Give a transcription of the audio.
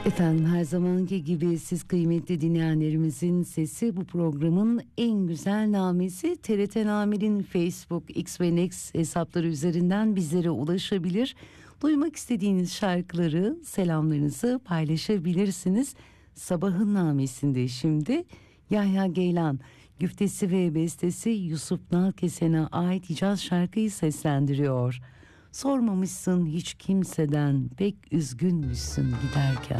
Efendim, her zamanki gibi siz kıymetli dinleyenlerimizin sesi, bu programın en güzel namesi. TRT Namir'in Facebook, X ve Next hesapları üzerinden bizlere ulaşabilir. Duymak istediğiniz şarkıları, selamlarınızı paylaşabilirsiniz. Sabahın namesinde şimdi Yahya Geylan güftesi ve bestesi Yusuf Nalkesen'e ait icaz şarkıyı seslendiriyor. Sormamışsın hiç kimseden, pek üzgünmüşsün giderken.